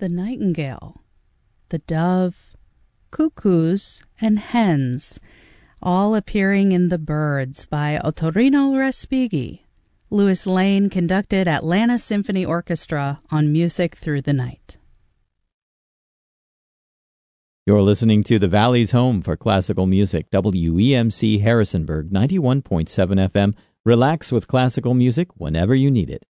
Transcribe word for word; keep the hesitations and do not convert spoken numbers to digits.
the nightingale, the dove, cuckoos, and hens, all appearing in The Birds by Ottorino Respighi. Louis Lane conducted Atlanta Symphony Orchestra on Music Through the Night. You're listening to The Valley's home for classical music, W E M C Harrisonburg, ninety-one point seven F M. Relax with classical music whenever you need it.